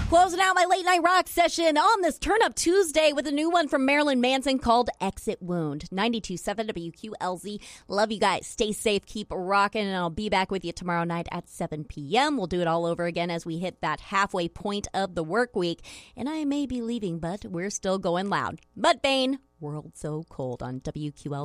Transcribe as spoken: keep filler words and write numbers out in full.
Closing out my late night rock session on this Turn Up Tuesday with a new one from Marilyn Manson called Exit Wound. ninety-two point seven W Q L Z. Love you guys. Stay safe. Keep rocking. And I'll be back with you tomorrow night at seven p.m. We'll do it all over again as we hit that halfway point of the work week. And I may be leaving, but we're still going loud. Mudvayne, World So Cold on W Q L Z.